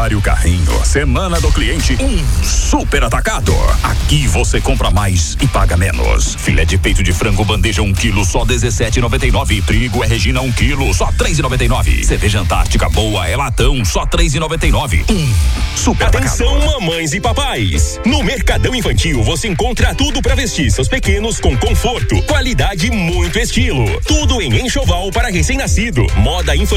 Aniversário Carrinho, Semana do Cliente, super atacado. Aqui você compra mais e paga menos. Filé de peito de frango bandeja 1 quilo só 17,99. Trigo é Regina 1 quilo só 3,99. Cerveja Antártica Boa é latão só 3,99. Super Atenção, atacado. mamães e papais. No Mercadão Infantil você encontra tudo para vestir seus pequenos com conforto, qualidade e muito estilo. Tudo em enxoval para recém-nascido. Moda infantil